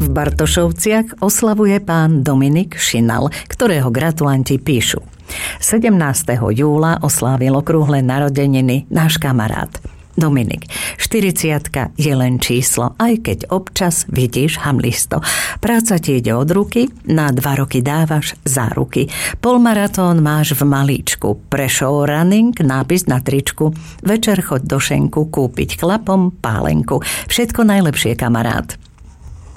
v Bartošovciach oslavuje pán Dominik Šinal, ktorého gratulanti píšu. 17. júla oslávil okrúhle narodeniny náš kamarát Dominik. 40 je len číslo, aj keď občas vidíš hamlisto. Práca ti ide od ruky, na 2 roky dávaš záruky. Polmaratón máš v malíčku, Prešov running, nápis na tričku. Večer choď do šenku kúpiť chlapom pálenku. Všetko najlepšie, kamarát.